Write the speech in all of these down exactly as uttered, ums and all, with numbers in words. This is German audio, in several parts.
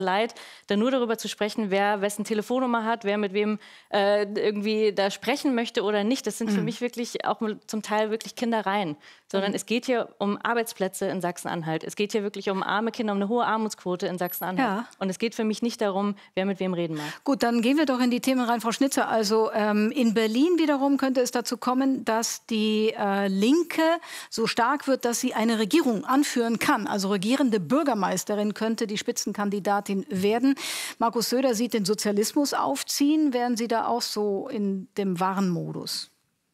leid, dann nur darüber zu sprechen, wer wessen Telefonnummer hat, wer mit wem äh, irgendwie da sprechen möchte oder nicht. Das sind mhm. für mich wirklich auch zum Teil wirklich Kindereien. Sondern mhm. es geht hier um Arbeitsplätze in Sachsen-Anhalt. Es geht hier wirklich um arme Kinder, um eine hohe Armutsquote in Sachsen-Anhalt. Ja. Und es geht für mich nicht darum, wer mit wem reden mag. Gut, dann gehen wir doch in die Themen rein, Frau Schnitzer. Also ähm, in Berlin wiederum könnte es dazu kommen, dass die äh, Linke so stark wird, dass sie eine Regierung anführen kann. Also regierende Bürgermeisterin könnte die Spitzenkandidatin werden. Markus Söder sieht den Sozialismus aufziehen. Wären Sie da auch so in dem wahren Modus?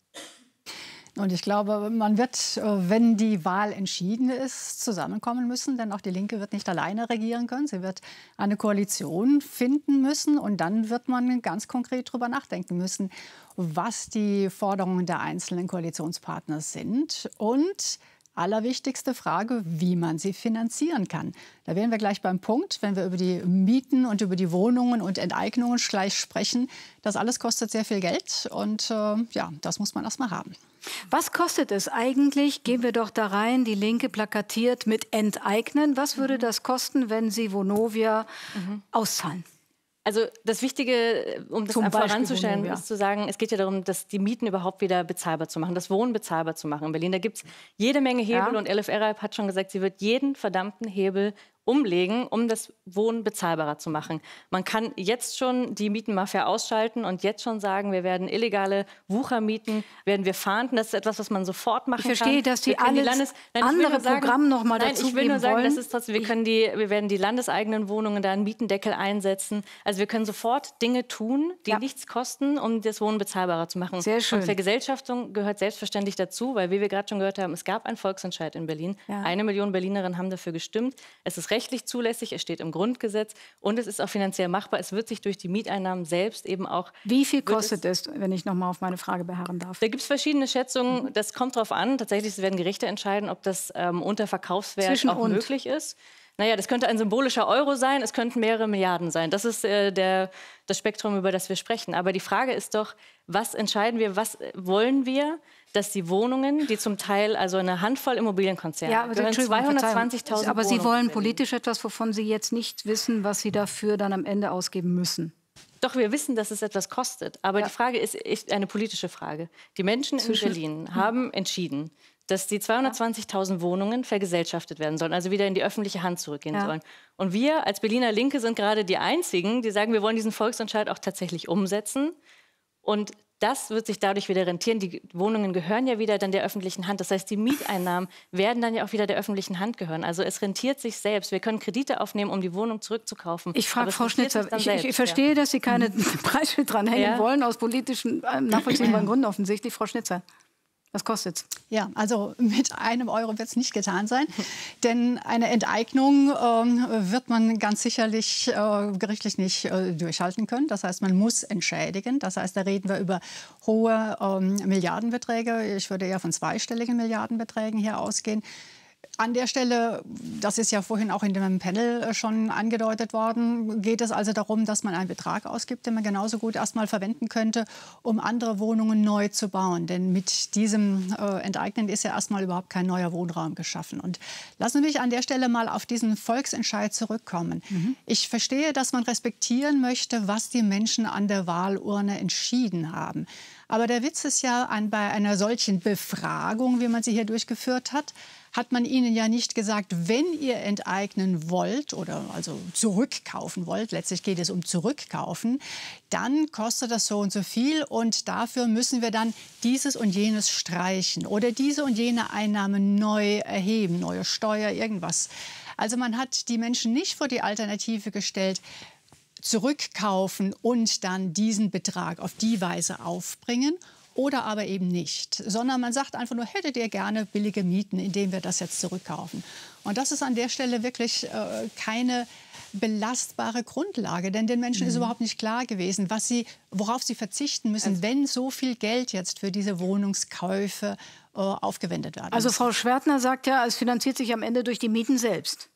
Und ich glaube, man wird, wenn die Wahl entschieden ist, zusammenkommen müssen. Denn auch die Linke wird nicht alleine regieren können. Sie wird eine Koalition finden müssen. Und dann wird man ganz konkret darüber nachdenken müssen, was die Forderungen der einzelnen Koalitionspartner sind. Und allerwichtigste Frage, wie man sie finanzieren kann. Da wären wir gleich beim Punkt, wenn wir über die Mieten und über die Wohnungen und Enteignungen gleich sprechen. Das alles kostet sehr viel Geld und äh, ja, das muss man erst mal haben. Was kostet es eigentlich? Gehen wir doch da rein, die Linke plakatiert mit Enteignen. Was würde das kosten, wenn Sie Vonovia mhm. auszahlen? Also das Wichtige, um das einfach voranzustellen, ist zu sagen, es geht ja darum, dass die Mieten überhaupt wieder bezahlbar zu machen, das Wohnen bezahlbar zu machen in Berlin. Da gibt es jede Menge Hebel ja. und Elif Eralp hat schon gesagt, sie wird jeden verdammten Hebel umlegen, um das Wohnen bezahlbarer zu machen. Man kann jetzt schon die Mietenmafia ausschalten und jetzt schon sagen, wir werden illegale Wuchermieten, werden wir fahnden. Das ist etwas, was man sofort machen kann. Ich verstehe, kann. dass Sie alles Landes nein, andere Programme noch mal dazu Ich will nur sagen, wollen. das ist trotzdem, wir, können die, wir werden die landeseigenen Wohnungen da einen Mietendeckel einsetzen. Also wir können sofort Dinge tun, die ja. nichts kosten, um das Wohnen bezahlbarer zu machen. Sehr schön. Und Vergesellschaftung gehört selbstverständlich dazu, weil, wie wir gerade schon gehört haben, es gab einen Volksentscheid in Berlin. Ja. Eine Million Berlinerinnen haben dafür gestimmt. Es ist rechtlich zulässig, es steht im Grundgesetz und es ist auch finanziell machbar. Es wird sich durch die Mieteinnahmen selbst eben auch... Wie viel kostet es, wenn ich noch mal auf meine Frage beharren darf? Da gibt es verschiedene Schätzungen. Mhm. Das kommt darauf an. Tatsächlich werden Gerichte entscheiden, ob das ähm, unter Verkaufswert Zwischen auch und. möglich ist. Naja, das könnte ein symbolischer Euro sein, es könnten mehrere Milliarden sein. Das ist äh, der, das Spektrum, über das wir sprechen. Aber die Frage ist doch, was entscheiden wir, was wollen wir, dass die Wohnungen, die zum Teil, also eine Handvoll Immobilienkonzerne, ja, gehören zweihundertzwanzigtausend Aber Wohnungen Sie wollen politisch etwas, wovon Sie jetzt nicht wissen, was Sie dafür dann am Ende ausgeben müssen. Doch, wir wissen, dass es etwas kostet. Aber ja. die Frage ist, ist eine politische Frage. Die Menschen Zwischen in Berlin haben entschieden, dass die zweihundertzwanzigtausend Wohnungen vergesellschaftet werden sollen, also wieder in die öffentliche Hand zurückgehen ja. sollen. Und wir als Berliner Linke sind gerade die Einzigen, die sagen, wir wollen diesen Volksentscheid auch tatsächlich umsetzen. Und das wird sich dadurch wieder rentieren. Die Wohnungen gehören ja wieder dann der öffentlichen Hand. Das heißt, die Mieteinnahmen werden dann ja auch wieder der öffentlichen Hand gehören. Also es rentiert sich selbst. Wir können Kredite aufnehmen, um die Wohnung zurückzukaufen. Ich frage Frau Schnitzer, ich, ich verstehe, ja. dass Sie keine Preisschild dranhängen ja. wollen, aus politischen, äh, nachvollziehbaren Gründen offensichtlich. Frau Schnitzer. Was kostet's? Ja, also mit einem Euro wird es nicht getan sein. Denn eine Enteignung ähm, wird man ganz sicherlich äh, gerichtlich nicht äh, durchhalten können. Das heißt, man muss entschädigen. Das heißt, da reden wir über hohe ähm, Milliardenbeträge. Ich würde eher von zweistelligen Milliardenbeträgen hier ausgehen. An der Stelle, das ist ja vorhin auch in dem Panel schon angedeutet worden, geht es also darum, dass man einen Betrag ausgibt, den man genauso gut erst mal verwenden könnte, um andere Wohnungen neu zu bauen. Denn mit diesem äh, Enteignen ist ja erst mal überhaupt kein neuer Wohnraum geschaffen. Und lassen Sie mich an der Stelle mal auf diesen Volksentscheid zurückkommen. Mhm. Ich verstehe, dass man respektieren möchte, was die Menschen an der Wahlurne entschieden haben. Aber der Witz ist ja, an, bei einer solchen Befragung, wie man sie hier durchgeführt hat, hat man ihnen ja nicht gesagt, wenn ihr enteignen wollt oder also zurückkaufen wollt, letztlich geht es um Zurückkaufen, dann kostet das so und so viel und dafür müssen wir dann dieses und jenes streichen oder diese und jene Einnahmen neu erheben, neue Steuer, irgendwas. Also man hat die Menschen nicht vor die Alternative gestellt, zurückkaufen und dann diesen Betrag auf die Weise aufbringen. Oder aber eben nicht, sondern man sagt einfach nur, hättet ihr gerne billige Mieten, indem wir das jetzt zurückkaufen. Und das ist an der Stelle wirklich äh, keine belastbare Grundlage, denn den Menschen mhm. ist überhaupt nicht klar gewesen, was sie, worauf sie verzichten müssen, also, wenn so viel Geld jetzt für diese Wohnungskäufe äh, aufgewendet werden Also muss. Frau Schwertner sagt ja, es finanziert sich am Ende durch die Mieten selbst.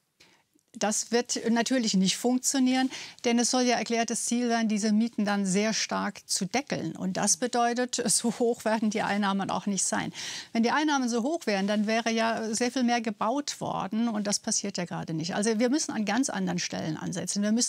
Das wird natürlich nicht funktionieren, denn es soll ja erklärtes Ziel sein, diese Mieten dann sehr stark zu deckeln. Und das bedeutet, so hoch werden die Einnahmen auch nicht sein. Wenn die Einnahmen so hoch wären, dann wäre ja sehr viel mehr gebaut worden und das passiert ja gerade nicht. Also wir müssen an ganz anderen Stellen ansetzen. Wir müssen